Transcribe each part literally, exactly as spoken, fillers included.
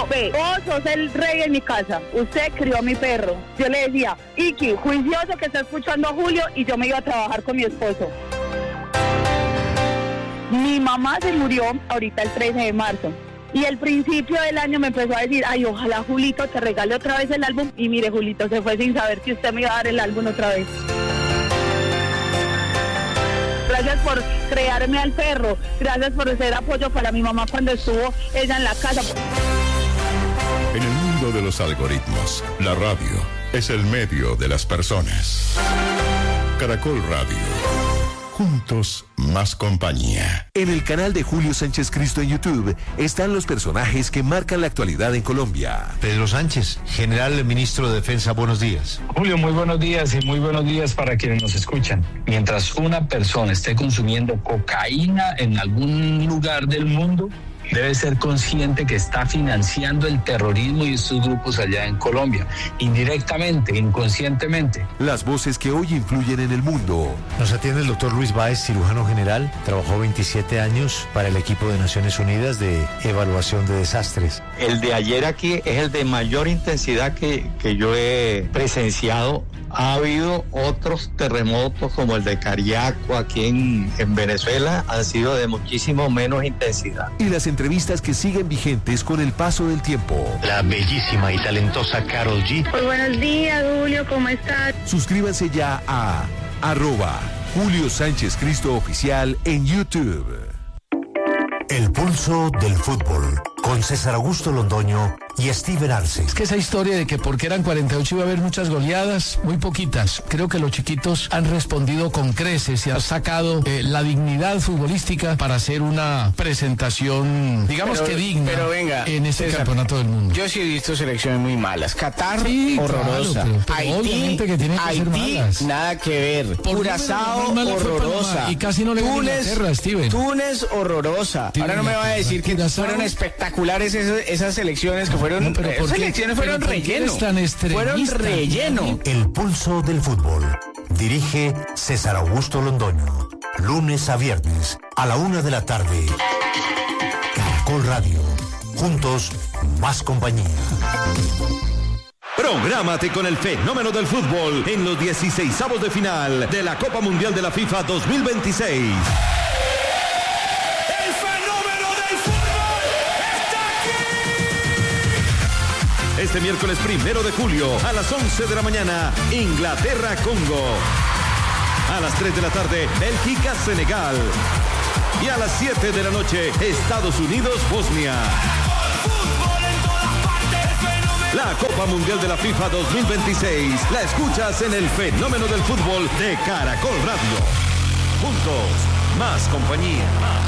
Ve, vos sos el rey en mi casa, usted crió a mi perro. Yo le decía, Iki, juicioso que está escuchando a Julio, y yo me iba a trabajar con mi esposo. Mi mamá se murió ahorita el trece de marzo. Y el principio del año me empezó a decir, ay, ojalá Julito te regale otra vez el álbum. Y mire, Julito se fue sin saber que usted me iba a dar el álbum otra vez. Gracias por crearme al perro. Gracias por ser apoyo para mi mamá cuando estuvo ella en la casa. En el mundo de los algoritmos, la radio es el medio de las personas. Caracol Radio. Juntos, más compañía. En el canal de Julio Sánchez Cristo en YouTube están los personajes que marcan la actualidad en Colombia. Pedro Sánchez, general ministro de Defensa, buenos días. Julio, muy buenos días y muy buenos días para quienes nos escuchan. Mientras una persona esté consumiendo cocaína en algún lugar del mundo, debe ser consciente que está financiando el terrorismo y estos grupos allá en Colombia, indirectamente, inconscientemente. Las voces que hoy influyen en el mundo. Nos atiende el doctor Luis Báez, cirujano general. Trabajó veintisiete años para el equipo de Naciones Unidas de evaluación de desastres. El de ayer aquí es el de mayor intensidad que, que yo he presenciado. Ha habido otros terremotos como el de Cariaco aquí en, en Venezuela, han sido de muchísimo menos intensidad. Y las entrevistas que siguen vigentes con el paso del tiempo. La bellísima y talentosa Karol G. Pues buenos días, Julio, ¿cómo estás? Suscríbanse ya a arroba Julio Sánchez Cristo Oficial en YouTube. El pulso del fútbol, con César Augusto Londoño y Steven Arce. Es que esa historia de que porque eran cuarenta y ocho iba a haber muchas goleadas, muy poquitas. Creo que los chiquitos han respondido con creces y han sacado eh, la dignidad futbolística para hacer una presentación, digamos pero, que digna, pero venga, en este César, campeonato del mundo. Yo sí he visto selecciones muy malas. Qatar, sí, horrorosa. Claro, pero, pero Haití, que tiene que Haití, ser malas. Nada que ver. Por Curazao, horrorosa. Y casi no le gana Inglaterra, Steven. Túnez, horrorosa. Ahora no me va a decir que Curazao, fueron espectaculares esas, esas selecciones que fueron... No, pero ¿por qué? Fueron relleno. Fueron relleno. El pulso del fútbol. Dirige César Augusto Londoño. Lunes a viernes a la una de la tarde. Caracol Radio. Juntos, más compañía. Prográmate con el fenómeno del fútbol en los dieciseisavos de final de la Copa Mundial de la FIFA dos mil veintiséis. Este miércoles primero de julio a las once de la mañana, Inglaterra-Congo. A las tres de la tarde, Bélgica-Senegal. Y a las siete de la noche, Estados Unidos-Bosnia. La Copa Mundial de la FIFA dos mil veintiséis la escuchas en el fenómeno del fútbol de Caracol Radio. Juntos, más compañía.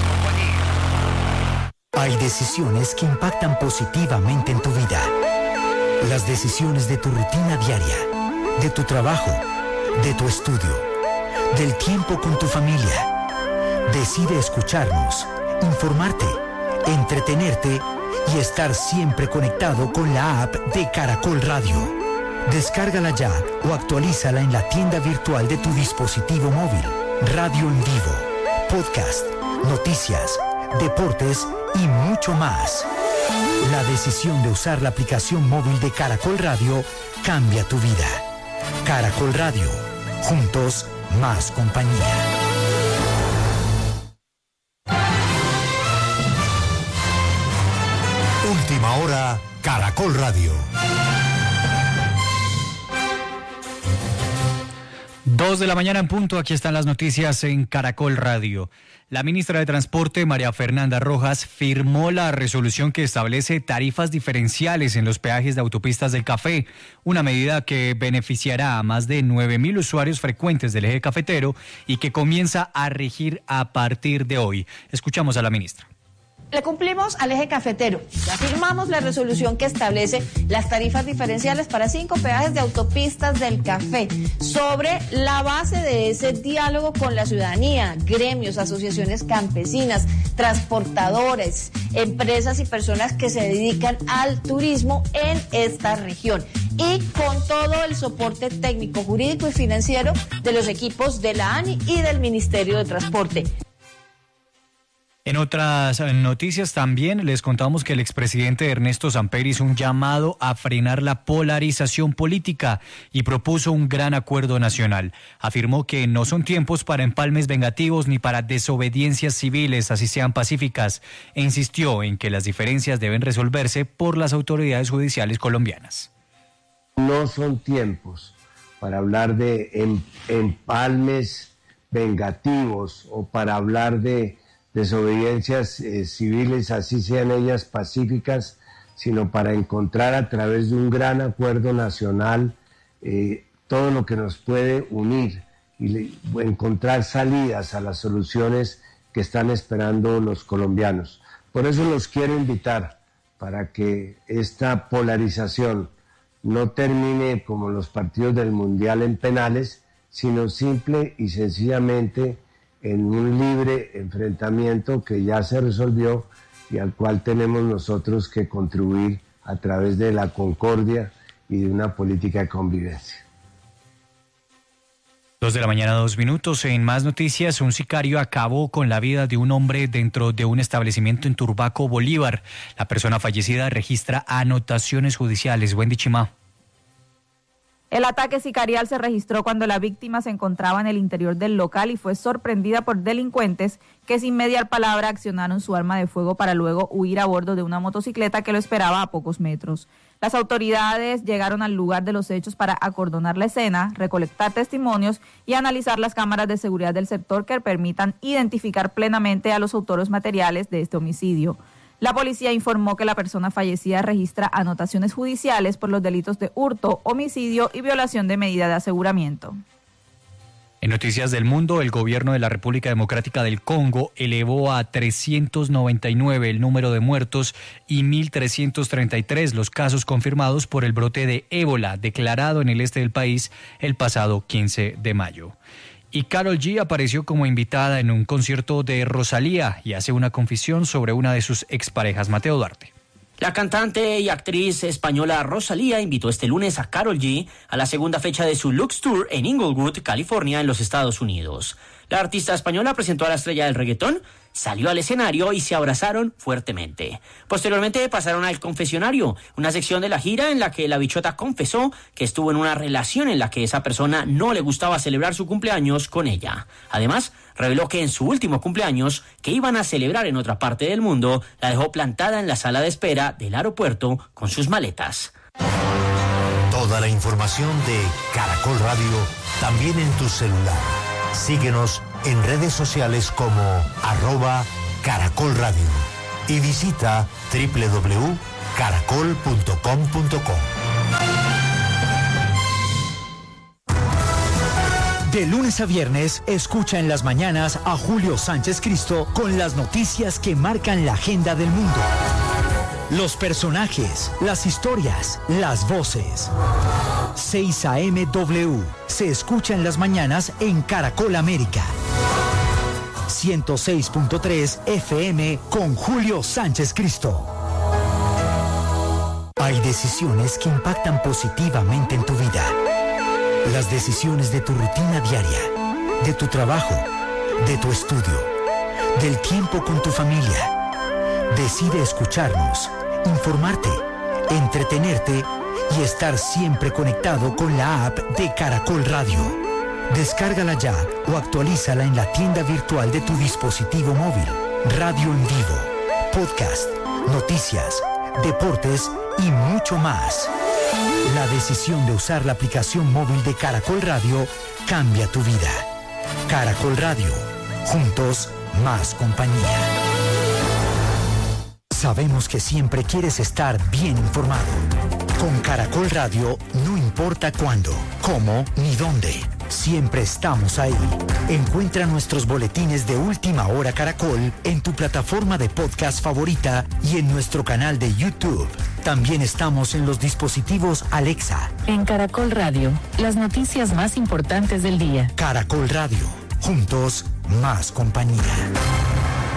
Hay decisiones que impactan positivamente en tu vida. Las decisiones de tu rutina diaria, de tu trabajo, de tu estudio, del tiempo con tu familia. Decide escucharnos, informarte, entretenerte y estar siempre conectado con la app de Caracol Radio. Descárgala ya o actualízala en la tienda virtual de tu dispositivo móvil. Radio en vivo, podcast, noticias, deportes y mucho más. La decisión de usar la aplicación móvil de Caracol Radio cambia tu vida. Caracol Radio. Juntos, más compañía. Última hora, Caracol Radio. Dos de la mañana en punto, aquí están las noticias en Caracol Radio. La ministra de Transporte, María Fernanda Rojas, firmó la resolución que establece tarifas diferenciales en los peajes de autopistas del Café, una medida que beneficiará a más de nueve mil usuarios frecuentes del eje cafetero y que comienza a regir a partir de hoy. Escuchamos a la ministra. Le cumplimos al eje cafetero. Ya firmamos la resolución que establece las tarifas diferenciales para cinco peajes de autopistas del Café, sobre la base de ese diálogo con la ciudadanía, gremios, asociaciones campesinas, transportadores, empresas y personas que se dedican al turismo en esta región, y con todo el soporte técnico, jurídico y financiero de los equipos de la ANI y del Ministerio de Transporte. En otras noticias también les contamos que el expresidente Ernesto Samper hizo un llamado a frenar la polarización política y propuso un gran acuerdo nacional. Afirmó que no son tiempos para empalmes vengativos ni para desobediencias civiles, así sean pacíficas, e insistió en que las diferencias deben resolverse por las autoridades judiciales colombianas. No son tiempos para hablar de empalmes vengativos o para hablar de desobediencias eh, civiles, así sean ellas pacíficas, sino para encontrar a través de un gran acuerdo nacional eh, todo lo que nos puede unir y le, encontrar salidas a las soluciones que están esperando los colombianos. Por eso los quiero invitar para que esta polarización no termine como los partidos del Mundial en penales, sino simple y sencillamente en un libre enfrentamiento que ya se resolvió y al cual tenemos nosotros que contribuir a través de la concordia y de una política de convivencia. Dos de la mañana, dos minutos. En más noticias, un sicario acabó con la vida de un hombre dentro de un establecimiento en Turbaco, Bolívar. La persona fallecida registra anotaciones judiciales. Wendy Chimá. El ataque sicarial se registró cuando la víctima se encontraba en el interior del local y fue sorprendida por delincuentes que sin mediar palabra accionaron su arma de fuego para luego huir a bordo de una motocicleta que lo esperaba a pocos metros. Las autoridades llegaron al lugar de los hechos para acordonar la escena, recolectar testimonios y analizar las cámaras de seguridad del sector que permitan identificar plenamente a los autores materiales de este homicidio. La policía informó que la persona fallecida registra anotaciones judiciales por los delitos de hurto, homicidio y violación de medida de aseguramiento. En Noticias del Mundo, el gobierno de la República Democrática del Congo elevó a trescientos noventa y nueve el número de muertos y mil trescientos treinta y tres los casos confirmados por el brote de ébola declarado en el este del país el pasado quince de mayo. Y Karol G apareció como invitada en un concierto de Rosalía y hace una confesión sobre una de sus exparejas, Mateo Duarte. La cantante y actriz española Rosalía invitó este lunes a Karol G a la segunda fecha de su Lux Tour en Inglewood, California, en los Estados Unidos. La artista española presentó a la estrella del reggaetón, salió al escenario y se abrazaron fuertemente. Posteriormente pasaron al confesionario, una sección de la gira en la que la bichota confesó que estuvo en una relación en la que esa persona no le gustaba celebrar su cumpleaños con ella. Además, reveló que en su último cumpleaños, que iban a celebrar en otra parte del mundo, la dejó plantada en la sala de espera del aeropuerto con sus maletas. Toda la información de Caracol Radio también en tu celular. Síguenos en redes sociales como arroba Caracol Radio y visita doble u doble u doble u punto caracol punto com punto co. De lunes a viernes, escucha en las mañanas a Julio Sánchez Cristo con las noticias que marcan la agenda del mundo. Los personajes, las historias, las voces. seis a eme W se escucha en las mañanas en Caracol América. ciento seis punto tres F M con Julio Sánchez Cristo. Hay decisiones que impactan positivamente en tu vida. Las decisiones de tu rutina diaria, de tu trabajo, de tu estudio, del tiempo con tu familia. Decide escucharnos, informarte, entretenerte y estar siempre conectado con la app de Caracol Radio. Descárgala ya o actualízala en la tienda virtual de tu dispositivo móvil. Radio en vivo, podcast, noticias, deportes y mucho más. La decisión de usar la aplicación móvil de Caracol Radio cambia tu vida. Caracol Radio, juntos más compañía. Sabemos que siempre quieres estar bien informado. Con Caracol Radio no importa cuándo, cómo ni dónde. Siempre estamos ahí. Encuentra nuestros boletines de Última Hora Caracol en tu plataforma de podcast favorita y en nuestro canal de YouTube. También estamos en los dispositivos Alexa. En Caracol Radio, las noticias más importantes del día. Caracol Radio, juntos más compañía.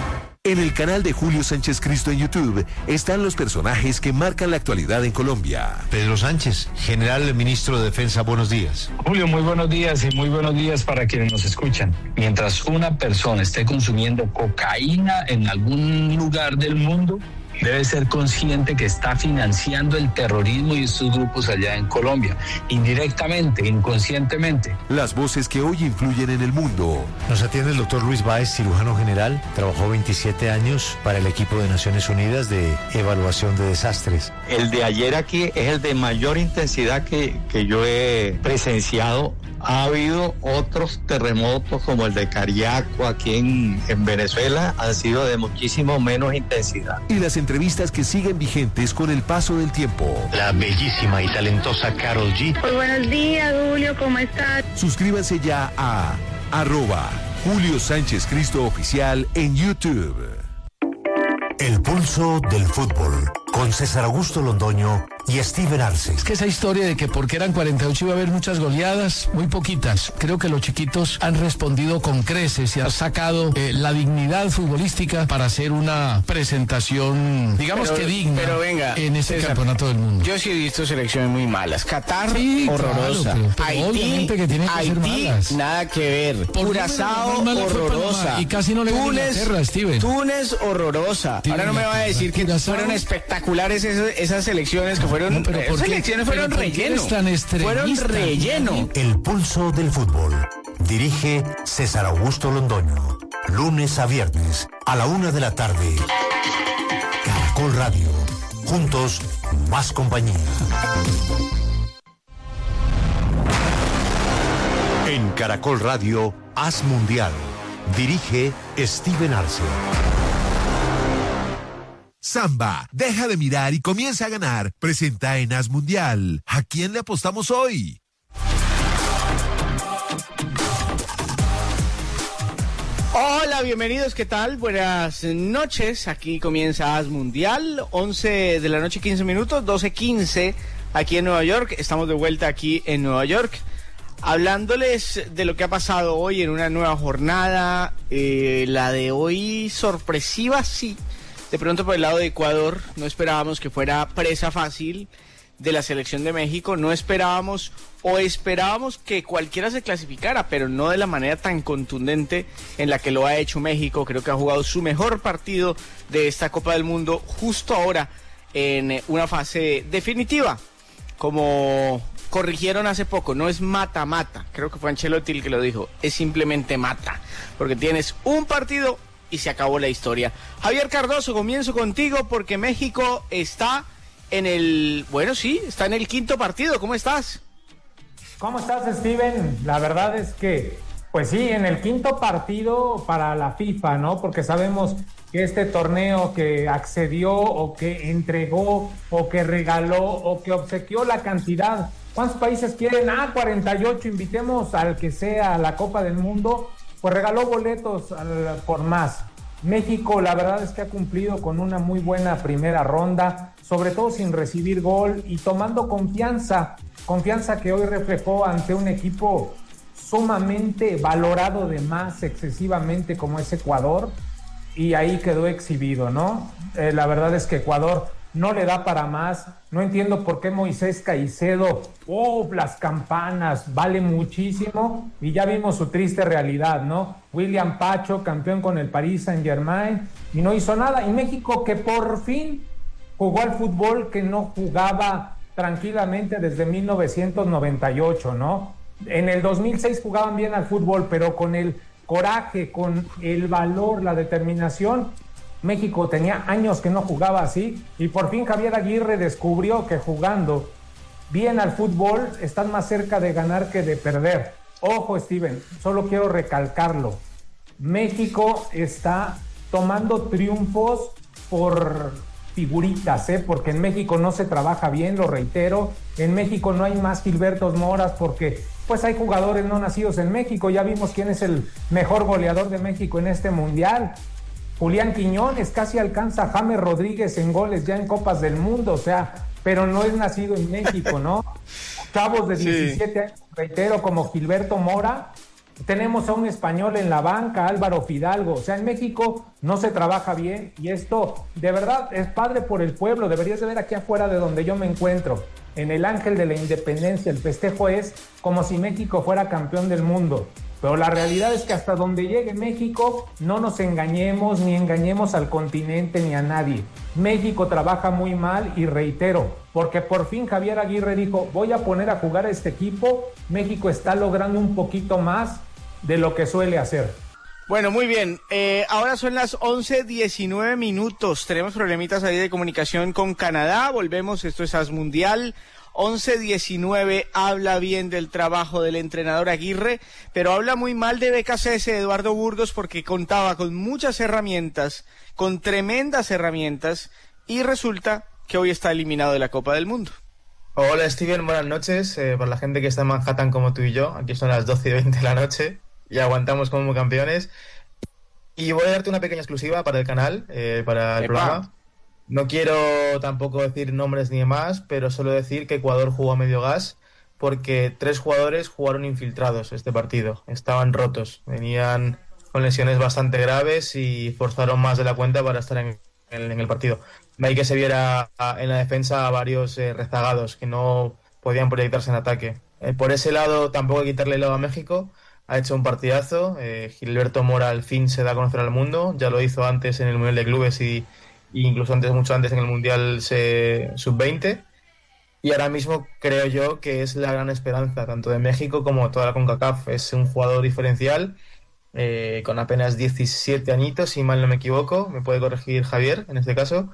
En el canal de Julio Sánchez Cristo en YouTube están los personajes que marcan la actualidad en Colombia. Pedro Sánchez, general ministro de Defensa, buenos días. Julio, muy buenos días y muy buenos días para quienes nos escuchan. Mientras una persona esté consumiendo cocaína en algún lugar del mundo, debe ser consciente que está financiando el terrorismo y estos grupos allá en Colombia, indirectamente, inconscientemente. Las voces que hoy influyen en el mundo. Nos atiende el doctor Luis Báez, cirujano general. Trabajó veintisiete años para el equipo de Naciones Unidas de evaluación de desastres. El de ayer aquí es el de mayor intensidad que, que yo he presenciado. Ha habido otros terremotos como el de Cariaco aquí en, en Venezuela, han sido de muchísimo menos intensidad. Y las entrevistas que siguen vigentes con el paso del tiempo. La bellísima y talentosa Karol G. Muy buenos días, Julio, ¿cómo estás? Suscríbanse ya a arroba Julio Sánchez Cristo Oficial en YouTube. El pulso del fútbol, con César Augusto Londoño y Steven Arce. Es que esa historia de que porque eran cuarenta y ocho iba a haber muchas goleadas, muy poquitas. Creo que los chiquitos han respondido con creces y han sacado eh, la dignidad futbolística para hacer una presentación, digamos pero, que digna, pero venga, en ese César, campeonato del mundo. Yo sí he visto selecciones muy malas. Qatar, sí, horrorosa. Claro, pero, pero Haití, obviamente que tienen que Haití, ser malas. Nada que ver. Curazao, horrorosa. Y casi no le ven Túnez, Inglaterra, Steven. Túnez, horrorosa. Ahora no me va a decir que Curazao, fueron espectaculares esas, esas selecciones que fueron... No, pero ¿por qué? Elecciones fueron relleno. Fueron relleno. El pulso del fútbol. Dirige César Augusto Londoño. Lunes a viernes a la una de la tarde. Caracol Radio. Juntos, más compañía. En Caracol Radio, Haz Mundial. Dirige Steven Arce. Samba, deja de mirar y comienza a ganar. Presenta en Haz Mundial. ¿A quién le apostamos hoy? Hola, bienvenidos, ¿qué tal? Buenas noches, aquí comienza Haz Mundial, once de la noche, quince minutos, doce quince aquí en Nueva York. Estamos de vuelta aquí en Nueva York, hablándoles de lo que ha pasado hoy en una nueva jornada, eh, la de hoy sorpresiva, sí. De pronto por el lado de Ecuador, no esperábamos que fuera presa fácil de la selección de México, no esperábamos o esperábamos que cualquiera se clasificara, pero no de la manera tan contundente en la que lo ha hecho México. Creo que ha jugado su mejor partido de esta Copa del Mundo justo ahora en una fase definitiva, como corrigieron hace poco, no es mata-mata, creo que fue Ancelotti el que lo dijo, es simplemente mata, porque tienes un partido y se acabó la historia. Javier Cardoso, comienzo contigo porque México está en el, bueno sí, está en el quinto partido. ¿Cómo estás? ¿Cómo estás, Steven? La verdad es que, pues sí, en el quinto partido para la FIFA, ¿no? Porque sabemos que este torneo que accedió o que entregó o que regaló o que obsequió la cantidad. ¿Cuántos países quieren? Ah, cuarenta y ocho, invitemos al que sea a la Copa del Mundo. Pues regaló boletos al, por más. México, la verdad es que ha cumplido con una muy buena primera ronda, sobre todo sin recibir gol y tomando confianza, confianza que hoy reflejó ante un equipo sumamente valorado de más excesivamente como es Ecuador, y ahí quedó exhibido, ¿no? Eh, la verdad es que Ecuador no le da para más. No entiendo por qué Moisés Caicedo, oh, las campanas, vale muchísimo, y ya vimos su triste realidad, ¿no? William Pacho, campeón con el Paris Saint-Germain, y no hizo nada. Y México, que por fin jugó al fútbol que no jugaba tranquilamente desde mil novecientos noventa y ocho, ¿no? En el dos mil seis jugaban bien al fútbol, pero con el coraje, con el valor, la determinación. México tenía años que no jugaba así, y por fin Javier Aguirre descubrió que jugando bien al fútbol están más cerca de ganar que de perder. Ojo, Steven, solo quiero recalcarlo. México está tomando triunfos por figuritas, ¿eh? Porque en México no se trabaja bien, lo reitero. En México no hay más Gilbertos Moras porque pues hay jugadores no nacidos en México. Ya vimos quién es el mejor goleador de México en este mundial. Julián Quiñones casi alcanza a James Rodríguez en goles ya en Copas del Mundo, o sea, pero no es nacido en México, ¿no? Chavos de diecisiete sí. años, reitero, como Gilberto Mora, tenemos a un español en la banca, Álvaro Fidalgo. O sea, en México no se trabaja bien y esto de verdad es padre por el pueblo. Deberías de ver aquí afuera de donde yo me encuentro, en el Ángel de la Independencia. El festejo es como si México fuera campeón del mundo. Pero la realidad es que hasta donde llegue México, no nos engañemos ni engañemos al continente ni a nadie. México trabaja muy mal y reitero, porque por fin Javier Aguirre dijo, voy a poner a jugar a este equipo. México está logrando un poquito más de lo que suele hacer. Bueno, muy bien. Eh, ahora son las once diecinueve minutos. Tenemos problemitas ahí de comunicación con Canadá. Volvemos, esto es As Mundial. once diecinueve, habla bien del trabajo del entrenador Aguirre, pero habla muy mal de B K C S, Eduardo Burgos, porque contaba con muchas herramientas, con tremendas herramientas, y resulta que hoy está eliminado de la Copa del Mundo. Hola Steven, buenas noches. Eh, para la gente que está en Manhattan como tú y yo, aquí son las doce y veinte de la noche y aguantamos como campeones. Y voy a darte una pequeña exclusiva para el canal, eh, para el Epa. programa. No quiero tampoco decir nombres ni demás, pero solo decir que Ecuador jugó a medio gas porque tres jugadores jugaron infiltrados este partido. Estaban rotos, venían con lesiones bastante graves y forzaron más de la cuenta para estar en, en, en el partido. De ahí que se viera a, en la defensa a varios eh, rezagados que no podían proyectarse en ataque. Eh, por ese lado tampoco hay que quitarle el lado a México. Ha hecho un partidazo. Eh, Gilberto Mora al fin se da a conocer al mundo. Ya lo hizo antes en el Mundial de Clubes y incluso antes, mucho antes en el Mundial sub veinte, y ahora mismo creo yo que es la gran esperanza tanto de México como de toda la CONCACAF. Es un jugador diferencial, eh, con apenas diecisiete añitos, si mal no me equivoco, me puede corregir Javier en este caso,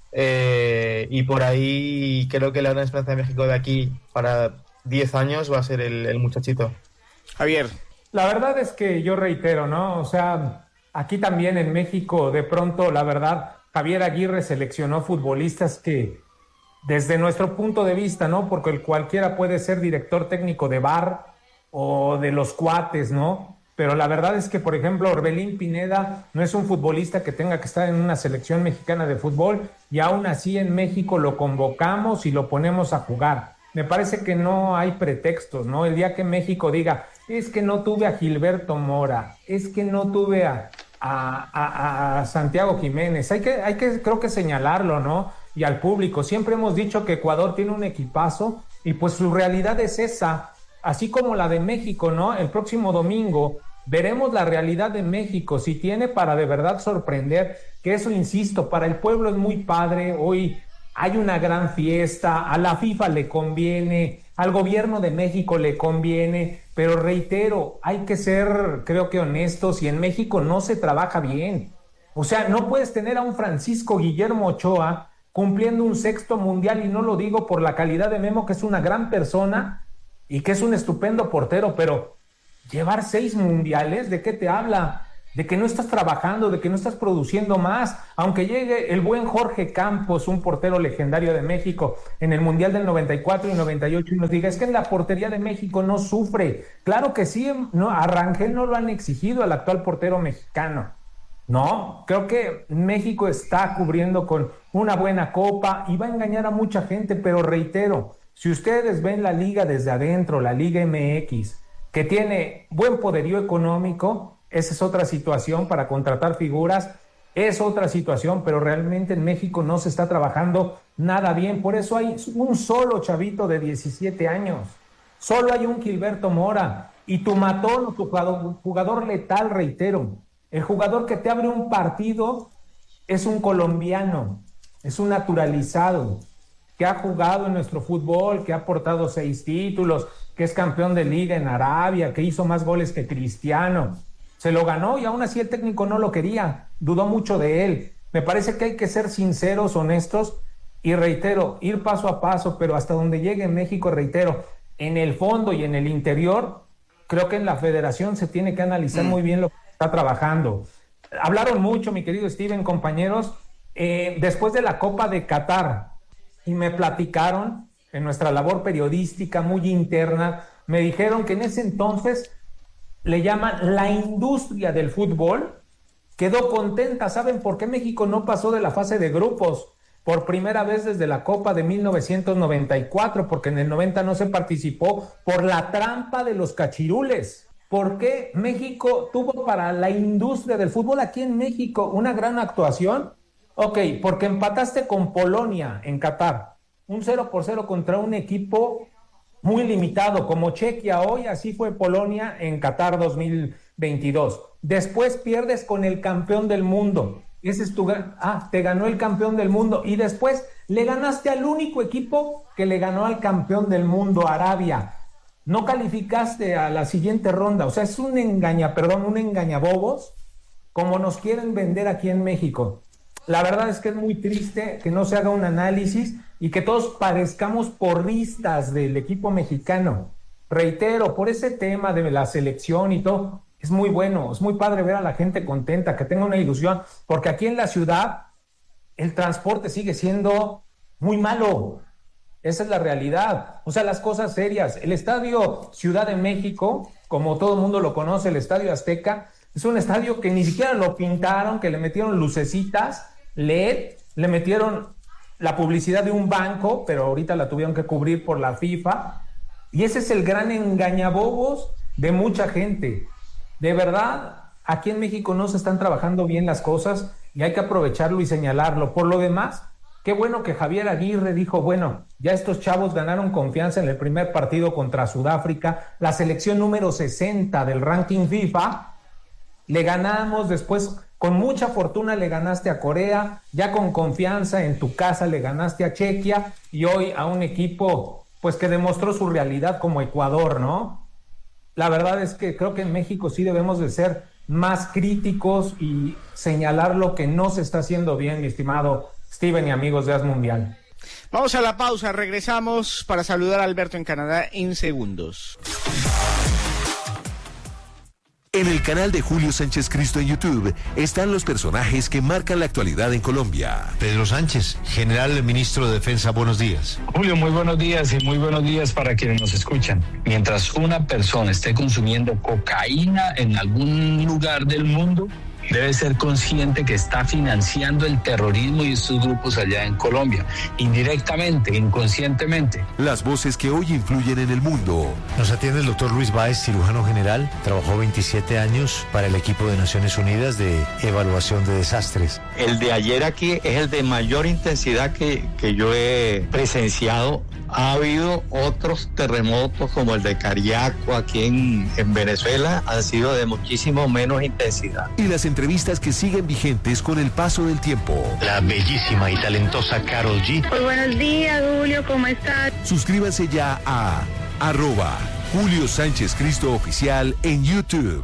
eh, y por ahí creo que la gran esperanza de México de aquí para diez años va a ser el, el muchachito. Javier. La verdad es que yo reitero, ¿no? O sea, aquí también en México, de pronto, la verdad, Javier Aguirre seleccionó futbolistas que, desde nuestro punto de vista, ¿no? Porque el cualquiera puede ser director técnico de V A R o de los cuates, ¿no? Pero la verdad es que, por ejemplo, Orbelín Pineda no es un futbolista que tenga que estar en una selección mexicana de fútbol, y aún así en México lo convocamos y lo ponemos a jugar. Me parece que no hay pretextos, ¿no? El día que México diga, es que no tuve a Gilberto Mora, es que no tuve a... A, a, a Santiago Jiménez, hay que, hay que creo que señalarlo, ¿no? Y al público, siempre hemos dicho que Ecuador tiene un equipazo y pues su realidad es esa, así como la de México, ¿no? El próximo domingo veremos la realidad de México, si tiene para de verdad sorprender, que eso, insisto, para el pueblo es muy padre. Hoy hay una gran fiesta, a la FIFA le conviene, al gobierno de México le conviene, pero reitero, hay que ser, creo que honestos, y en México no se trabaja bien. O sea, no puedes tener a un Francisco Guillermo Ochoa cumpliendo un sexto mundial, y no lo digo por la calidad de Memo, que es una gran persona y que es un estupendo portero, pero llevar seis mundiales, ¿de qué te habla? De que no estás trabajando, de que no estás produciendo más. Aunque llegue el buen Jorge Campos, un portero legendario de México, en el Mundial del noventa y cuatro y noventa y ocho, y nos diga, es que en la portería de México no sufre. Claro que sí, no, a Rangel no lo han exigido, al actual portero mexicano. No, creo que México está cubriendo con una buena copa y va a engañar a mucha gente, pero reitero, si ustedes ven la liga desde adentro, la Liga M X, que tiene buen poderío económico, esa es otra situación para contratar figuras, es otra situación, pero realmente en México no se está trabajando nada bien. Por eso hay un solo chavito de diecisiete años, solo hay un Gilberto Mora, y tu matón, tu jugador, jugador letal, reitero, el jugador que te abre un partido es un colombiano, es un naturalizado, que ha jugado en nuestro fútbol, que ha aportado seis títulos, que es campeón de liga en Arabia, que hizo más goles que Cristiano. Se lo ganó y aún así el técnico no lo quería, dudó mucho de él. Me parece que hay que ser sinceros, honestos, y reitero, ir paso a paso, pero hasta donde llegue México, reitero, en el fondo y en el interior, creo que en la federación se tiene que analizar mm. muy bien lo que está trabajando. Hablaron mucho, mi querido Steven, compañeros, eh, después de la Copa de Qatar, y me platicaron en nuestra labor periodística muy interna, me dijeron que en ese entonces le llaman la industria del fútbol, quedó contenta. ¿Saben por qué México no pasó de la fase de grupos? Por primera vez desde la Copa de mil novecientos noventa y cuatro, porque en el noventa no se participó por la trampa de los cachirules. ¿por qué México tuvo para la industria del fútbol aquí en México una gran actuación? Ok, porque empataste con Polonia en Qatar, un cero por cero contra un equipo muy limitado, como Chequia hoy, así fue Polonia en Qatar dos mil veintidós. Después pierdes con el campeón del mundo. Ese es tu ah, te ganó el campeón del mundo. Y después le ganaste al único equipo que le ganó al campeón del mundo, Arabia. No calificaste a la siguiente ronda. O sea, es un engaña, perdón, un engañabobos, como nos quieren vender aquí en México. La verdad es que es muy triste que no se haga un análisis y que todos parezcamos porristas del equipo mexicano. Reitero, por ese tema de la selección y todo, es muy bueno, es muy padre ver a la gente contenta, que tenga una ilusión, porque aquí en la ciudad el transporte sigue siendo muy malo. Esa es la realidad. O sea, las cosas serias. El Estadio Ciudad de México, como todo el mundo lo conoce, el Estadio Azteca, es un estadio que ni siquiera lo pintaron, que le metieron lucecitas, L E D, le metieron la publicidad de un banco, pero ahorita la tuvieron que cubrir por la FIFA. Y ese es el gran engañabobos de mucha gente. De verdad, aquí en México no se están trabajando bien las cosas y hay que aprovecharlo y señalarlo. Por lo demás, qué bueno que Javier Aguirre dijo, bueno, ya estos chavos ganaron confianza en el primer partido contra Sudáfrica, la selección número sesenta del ranking FIFA, le ganamos, después con mucha fortuna le ganaste a Corea, ya con confianza en tu casa le ganaste a Chequia y hoy a un equipo pues que demostró su realidad como Ecuador, ¿no? La verdad es que creo que en México sí debemos de ser más críticos y señalar lo que no se está haciendo bien, mi estimado Steven y amigos de As Mundial. Vamos a la pausa, regresamos para saludar a Alberto en Canadá en segundos. En el canal de Julio Sánchez Cristo en YouTube están los personajes que marcan la actualidad en Colombia. Pedro Sánchez, general ministro de Defensa, buenos días. Julio, muy buenos días y muy buenos días para quienes nos escuchan. Mientras una persona esté consumiendo cocaína en algún lugar del mundo, debe ser consciente que está financiando el terrorismo y estos grupos allá en Colombia, indirectamente, inconscientemente. Las voces que hoy influyen en el mundo. Nos atiende el doctor Luis Báez, cirujano general. Trabajó veintisiete años para el equipo de Naciones Unidas de evaluación de desastres. El de ayer aquí es el de mayor intensidad que, que yo he presenciado. Ha habido otros terremotos como el de Cariaco aquí en, en Venezuela, han sido de muchísimo menos intensidad. Y las entrevistas que siguen vigentes con el paso del tiempo. La bellísima y talentosa Karol G. Muy buenos días, Julio, ¿cómo estás? Suscríbanse ya a arroba Julio Sánchez Cristo Oficial en YouTube.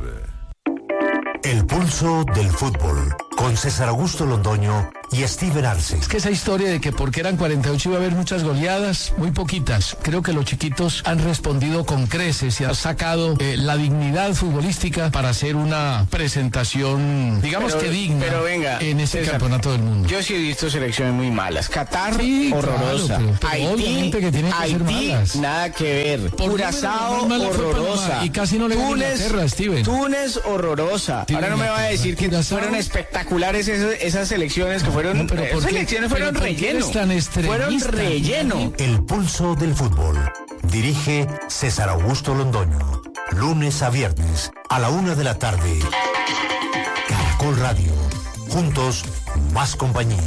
El pulso del fútbol, con César Augusto Londoño y Steven Arce. Es que esa historia de que porque eran cuarenta y ocho iba a haber muchas goleadas, muy poquitas. Creo que los chiquitos han respondido con creces y han sacado eh, la dignidad futbolística para hacer una presentación, digamos pero, que digna, pero venga, en ese César, campeonato del mundo. Yo sí he visto selecciones muy malas. Qatar, sí, horrorosa. Claro, pero, pero Haití, obviamente que tienen que Haití, ser malas. Nada que ver. Curazao, horrorosa. Y casi no le ganó Túnez, Inglaterra, Steven. Túnez, horrorosa. Ahora no me va a decir que Curazao. Fueron espectaculares esas, esas selecciones que fueron... No, pero esas selecciones fueron relleno. Fueron relleno. El pulso del fútbol. Dirige César Augusto Londoño. Lunes a viernes a la una de la tarde. Caracol Radio. Juntos, más compañía.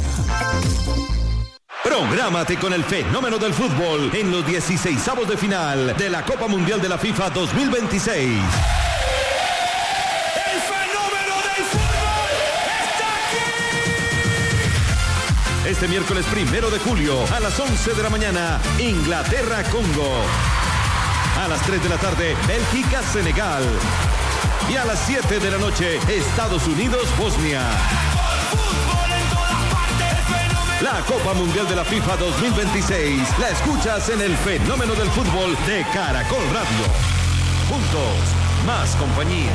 Prográmate con el fenómeno del fútbol en los dieciseisavos de final de la Copa Mundial de la FIFA dos mil veintiséis. Este miércoles primero de julio a las once de la mañana, Inglaterra-Congo. A las tres de la tarde, Bélgica-Senegal. Y a las siete de la noche, Estados Unidos-Bosnia. La Copa Mundial de la FIFA dos mil veintiséis la escuchas en el fenómeno del fútbol de Caracol Radio. Juntos, más compañía.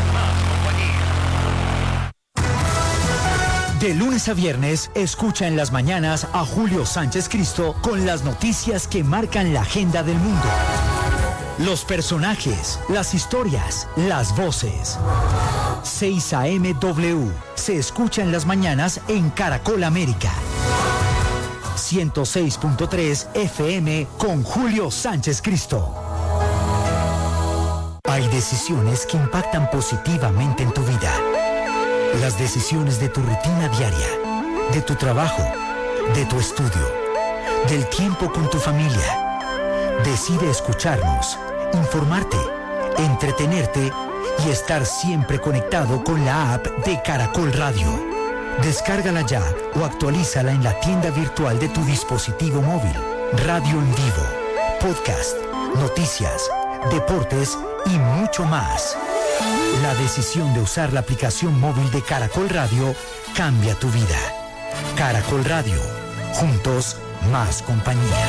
De lunes a viernes, escucha en las mañanas a Julio Sánchez Cristo con las noticias que marcan la agenda del mundo. Los personajes, las historias, las voces. seis A M W se escucha en las mañanas en Caracol América. ciento seis punto tres F M con Julio Sánchez Cristo. Hay decisiones que impactan positivamente en tu vida. Las decisiones de tu rutina diaria, de tu trabajo, de tu estudio, del tiempo con tu familia. Decide escucharnos, informarte, entretenerte y estar siempre conectado con la app de Caracol Radio. Descárgala ya o actualízala en la tienda virtual de tu dispositivo móvil. Radio en vivo, podcast, noticias, deportes y mucho más. La decisión de usar la aplicación móvil de Caracol Radio cambia tu vida. Caracol Radio, juntos más compañía.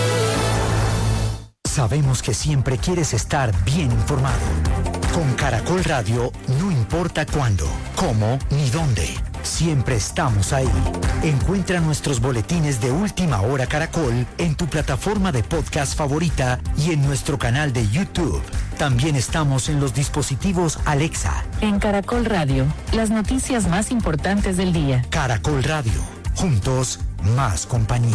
Sabemos que siempre quieres estar bien informado. Con Caracol Radio no importa cuándo, cómo ni dónde. Siempre estamos ahí. Encuentra nuestros boletines de Última Hora Caracol en tu plataforma de podcast favorita y en nuestro canal de YouTube. También estamos en los dispositivos Alexa. En Caracol Radio, las noticias más importantes del día. Caracol Radio, juntos más compañía.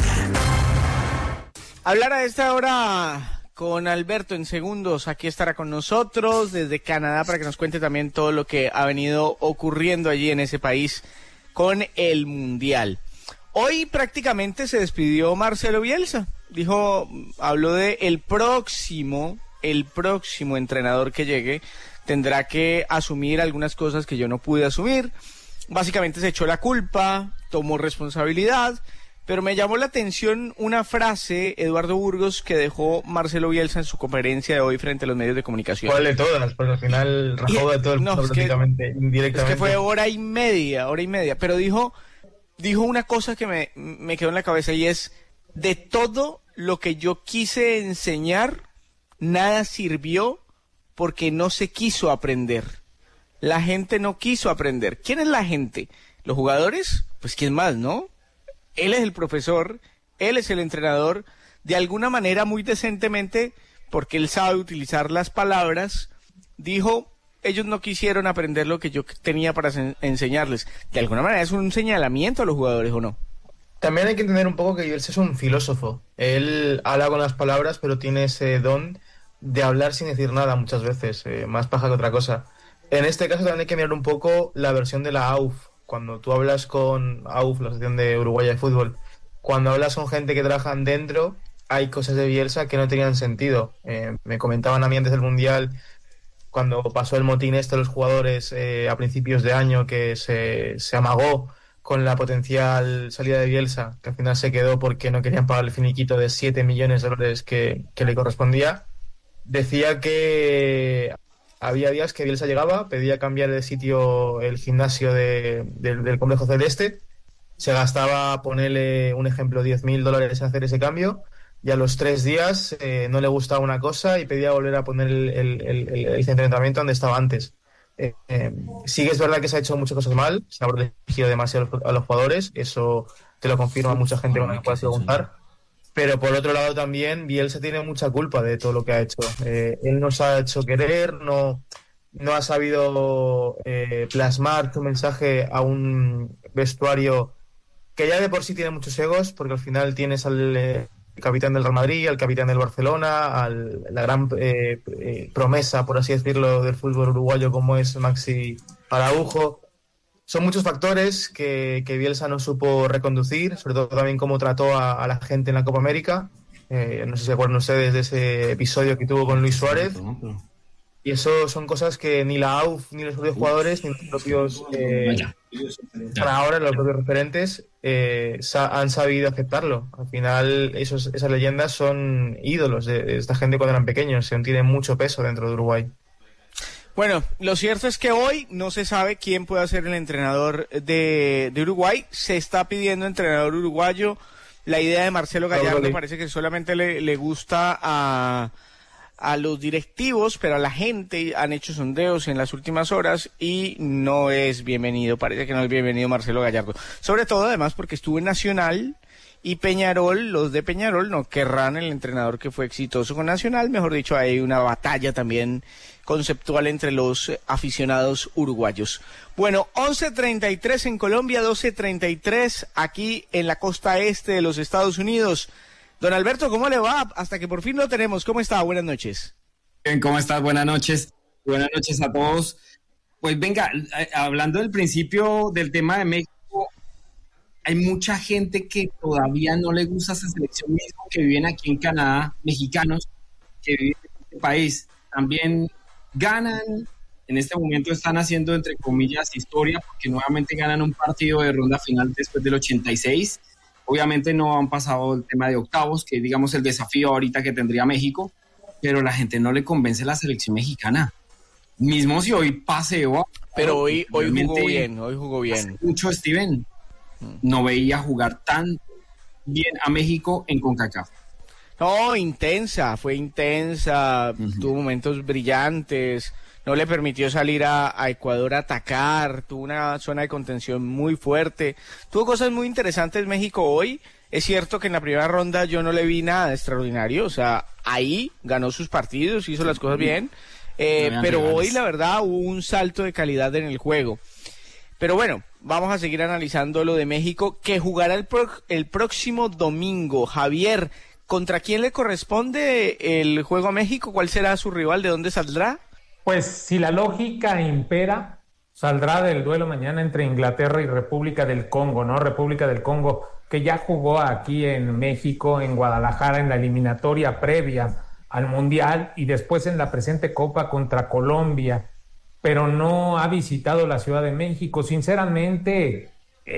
Hablar a esta hora con Alberto en segundos. Aquí estará con nosotros desde Canadá para que nos cuente también todo lo que ha venido ocurriendo allí en ese país con el Mundial. Hoy prácticamente se despidió Marcelo Bielsa. Dijo, habló de el próximo, el próximo entrenador que llegue tendrá que asumir algunas cosas que yo no pude asumir. Básicamente se echó la culpa, tomó responsabilidad. Pero me llamó la atención una frase, Eduardo Burgos, que dejó Marcelo Bielsa en su conferencia de hoy frente a los medios de comunicación. ¿Cuál de todas? Porque al final rajó de todo el mundo, no, prácticamente, que, indirectamente. Es que fue hora y media, hora y media. Pero dijo, dijo una cosa que me, me quedó en la cabeza y es, de todo lo que yo quise enseñar, nada sirvió porque no se quiso aprender. La gente no quiso aprender. ¿Quién es la gente? ¿Los jugadores? Pues quién más, ¿no? Él es el profesor, él es el entrenador, de alguna manera muy decentemente, porque él sabe utilizar las palabras, dijo, ellos no quisieron aprender lo que yo tenía para enseñarles. De alguna manera es un señalamiento a los jugadores, ¿o no? También hay que entender un poco que Bielsa es un filósofo. Él habla con las palabras, pero tiene ese don de hablar sin decir nada muchas veces, eh, más paja que otra cosa. En este caso también hay que mirar un poco la versión de la A U F. Cuando tú hablas con A U F, la Asociación de Uruguaya de Fútbol, cuando hablas con gente que trabajan dentro, hay cosas de Bielsa que no tenían sentido. Eh, me comentaban a mí antes del Mundial, cuando pasó el motín este de los jugadores eh, a principios de año, que se, se amagó con la potencial salida de Bielsa, que al final se quedó porque no querían pagar el finiquito de siete millones de dólares que, que le correspondía. Decía que había días que Bielsa llegaba, pedía cambiar de sitio el gimnasio de, de, del Complejo Celeste, se gastaba, ponerle un ejemplo, diez mil dólares en hacer ese cambio, y a los tres días eh, no le gustaba una cosa y pedía volver a poner el, el, el, el centro de entrenamiento donde estaba antes. Eh, eh, sí que es verdad que se ha hecho muchas cosas mal, se ha protegido demasiado a los jugadores, eso te lo confirma mucha gente cuando me puedas preguntar. Pero por otro lado también Bielsa tiene mucha culpa de todo lo que ha hecho. Eh, él nos ha hecho querer, no, no ha sabido eh, plasmar su mensaje a un vestuario que ya de por sí tiene muchos egos, porque al final tienes al eh, capitán del Real Madrid, al capitán del Barcelona, al, la gran eh, eh, promesa, por así decirlo, del fútbol uruguayo como es Maxi Araujo. Son muchos factores que, que Bielsa no supo reconducir, sobre todo también cómo trató a, a la gente en la Copa América. Eh, no sé si se acuerdan ustedes de ese episodio que tuvo con Luis Suárez. Y eso son cosas que ni la A U F, ni los propios jugadores, ni los propios, eh, para ahora los propios referentes, eh, sa- han sabido aceptarlo. Al final, esos, esas leyendas son ídolos de, de esta gente cuando eran pequeños, que tienen mucho peso dentro de Uruguay. Bueno, lo cierto es que hoy no se sabe quién puede ser el entrenador de, de Uruguay. Se está pidiendo entrenador uruguayo. La idea de Marcelo Gallardo no, parece que solamente le, le gusta a, a los directivos, pero a la gente han hecho sondeos en las últimas horas y no es bienvenido. Parece que no es bienvenido Marcelo Gallardo. Sobre todo, además, porque estuvo en Nacional y Peñarol, los de Peñarol no querrán el entrenador que fue exitoso con Nacional. Mejor dicho, hay una batalla también conceptual entre los aficionados uruguayos. Bueno, once treinta y tres en Colombia, doce treinta y tres aquí en la costa este de los Estados Unidos. Don Alberto, ¿cómo le va? Hasta que por fin lo tenemos. ¿Cómo está? Buenas noches. Bien, ¿cómo estás? Buenas noches. Buenas noches a todos. Pues venga, hablando del principio del tema de México, hay mucha gente que todavía no le gusta esa selección mismo, que viven aquí en Canadá, mexicanos que viven en este país. También ganan, en este momento están haciendo, entre comillas, historia, porque nuevamente ganan un partido de ronda final después del ochenta y seis. Obviamente no han pasado el tema de octavos, que digamos el desafío ahorita que tendría México, pero la gente no le convence la selección mexicana. Mismo si hoy paseo. Pero hoy, hoy jugó bien, hoy jugó bien. Mucho, Steven, no veía jugar tan bien a México en CONCACAF. No, intensa, fue intensa, uh-huh. Tuvo momentos brillantes, no le permitió salir a, a Ecuador a atacar, tuvo una zona de contención muy fuerte, tuvo cosas muy interesantes México hoy. Es cierto que en la primera ronda yo no le vi nada extraordinario, o sea, ahí ganó sus partidos, hizo las cosas bien, eh, no pero regalos. Hoy la verdad hubo un salto de calidad en el juego. Pero bueno, vamos a seguir analizando lo de México, que jugará el, pro, el próximo domingo. Javier, ¿contra quién le corresponde el juego a México? ¿Cuál será su rival? ¿De dónde saldrá? Pues si la lógica impera, saldrá del duelo mañana entre Inglaterra y República del Congo, ¿no? República del Congo, que ya jugó aquí en México, en Guadalajara, en la eliminatoria previa al Mundial y después en la presente Copa contra Colombia, pero no ha visitado la Ciudad de México. Sinceramente,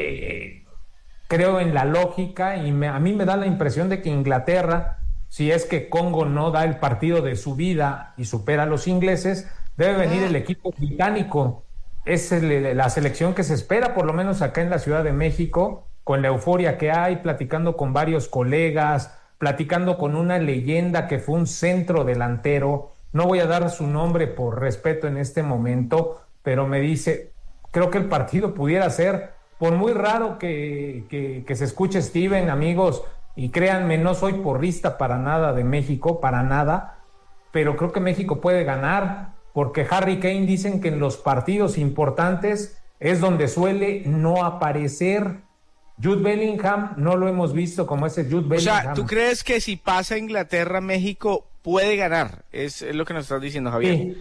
eh, creo en la lógica y me, a mí me da la impresión de que Inglaterra, si es que Congo no da el partido de su vida y supera a los ingleses, debe venir el equipo británico. Es el, la selección que se espera, por lo menos acá en la Ciudad de México, con la euforia que hay, platicando con varios colegas, platicando con una leyenda que fue un centro delantero. No voy a dar su nombre por respeto en este momento, pero me dice, creo que el partido pudiera ser, por muy raro que, que, que se escuche, Steven, amigos, y créanme, no soy porrista para nada de México, para nada, pero creo que México puede ganar, porque Harry Kane dicen que en los partidos importantes es donde suele no aparecer. Jude Bellingham no lo hemos visto como ese Jude Bellingham. O sea, ¿tú crees que si pasa Inglaterra, México puede ganar? Es, es lo que nos estás diciendo, Javier. Sí,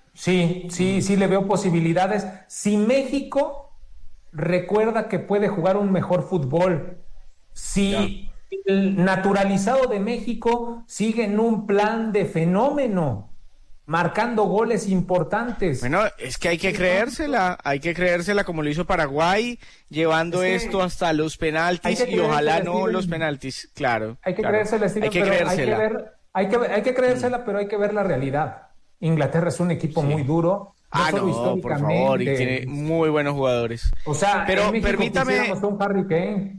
sí, sí, sí le veo posibilidades. Si México recuerda que puede jugar un mejor fútbol, si ya. El naturalizado de México sigue en un plan de fenómeno, marcando goles importantes. Bueno, es que hay que creérsela, hay que creérsela como lo hizo Paraguay, llevando es que esto hasta los penaltis y ojalá no Steven. Los penaltis, claro. Hay que claro. creérsela, Steven, hay que pero creérsela. Hay que, ver, hay, que, hay que creérsela, pero hay que ver la realidad. Inglaterra es un equipo sí. muy duro. No ah, no, por favor, y tiene muy buenos jugadores. O sea, pero en México permítame... un Harry Kane.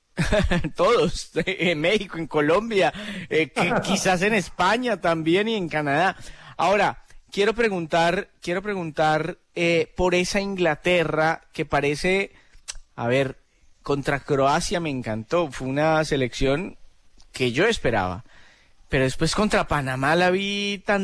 Todos, en México, en Colombia, eh, que quizás en España también y en Canadá. Ahora, quiero preguntar, quiero preguntar eh, por esa Inglaterra que parece, a ver, contra Croacia me encantó, fue una selección que yo esperaba, pero después contra Panamá la vi tan